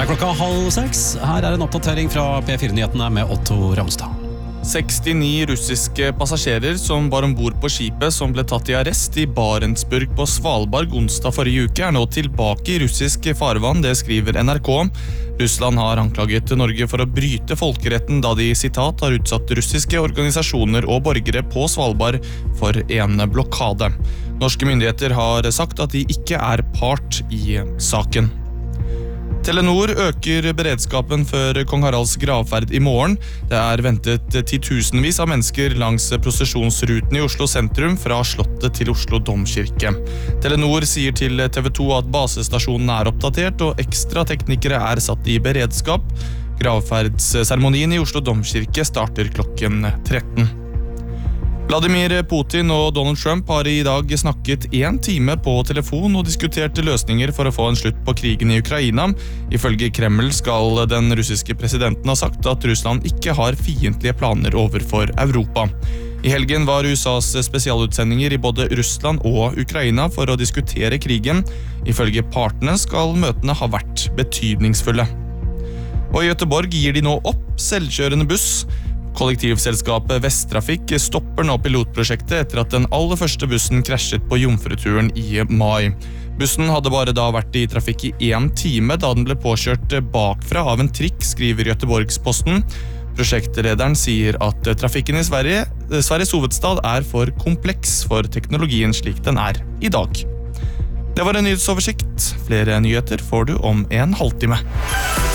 Det klokka 5:30. Her en oppdatering fra P4-nyhetene med Otto Ramstad. 69 russiske passasjerer som var ombord på skipet som ble tatt i arrest i Barentsburg på Svalbard onsdag forrige uke nå tilbake i russisk farvann, det skriver NRK. Russland har anklaget Norge for å bryte folkeretten da de, sitat, har utsatt russiske organisasjoner og borgere på Svalbard for en blokade. Norske myndigheter har sagt at de ikke er part i saken. Telenor øker beredskapen før Kong Haralds gravferd i morgen. Det ventet titusenvis av mennesker langs prosesjonsruten i Oslo sentrum fra Slottet til Oslo Domkirke. Telenor sier til TV 2 at basestasjonen oppdatert og ekstra teknikere satt i beredskap. Gravferdsseremonien i Oslo Domkirke starter klokken 13. Vladimir Putin og Donald Trump har i dag snakket 1 time på telefon og diskutert løsninger for å få en slutt på krigen i Ukraina. Ifølge Kreml skal den russiske presidenten ha sagt at Russland ikke har fiendtlige planer overfor Europa. I helgen var USAs spesialutsendinger i både Russland og Ukraina for å diskutere krigen. Ifølge partene skal møtene ha vært betydningsfulle. Og i Göteborg gir de nå opp selvkjørende buss. Kollektivselskapet Vesttrafikk stopper nå pilotprosjektet etter at den aller første bussen krasjet på Jomfruturen i mai. Bussen hadde bare da vært i trafikk i 1 time da den ble påkjørt bakfra av en trikk, skriver Göteborgsposten. Prosjektlederen sier at trafikken i Sveriges hovedstad for kompleks for teknologien slik den i dag. Det var en nyhetsoversikt. Flere nyheter får du om en halvtime.